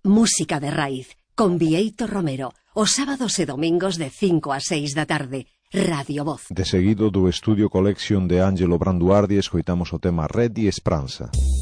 Música de raíz, con Bieito Romero, os sábados e domingos de 5 a 6 da tarde. Radio Voz. De seguido do Estudio Collection de Ángelo Branduardi escoitamos o tema Red e Esperanza.